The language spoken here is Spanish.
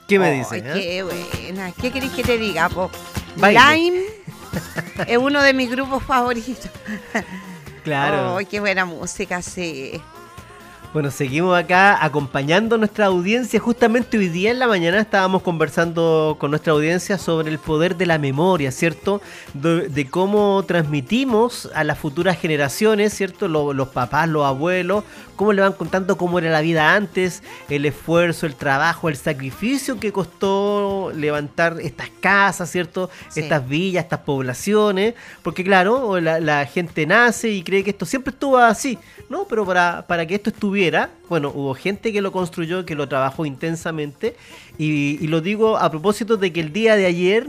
¿Qué me dice? Qué buena. ¿Qué querés que te diga, po? Baile. Lime es uno de mis grupos favoritos. Claro. Qué buena música, sí. Bueno, seguimos acá acompañando a nuestra audiencia. Justamente hoy día en la mañana estábamos conversando con nuestra audiencia sobre el poder de la memoria, ¿cierto? De cómo transmitimos a las futuras generaciones, ¿cierto? Los papás, los abuelos, cómo le van contando cómo era la vida antes, el esfuerzo, el trabajo, el sacrificio que costó levantar estas casas, ¿cierto? Sí. Estas villas, estas poblaciones. Porque claro, la gente nace y cree que esto siempre estuvo así, ¿no? Pero para que esto estuviera, bueno, hubo gente que lo construyó, que lo trabajó intensamente, y lo digo a propósito de que el día de ayer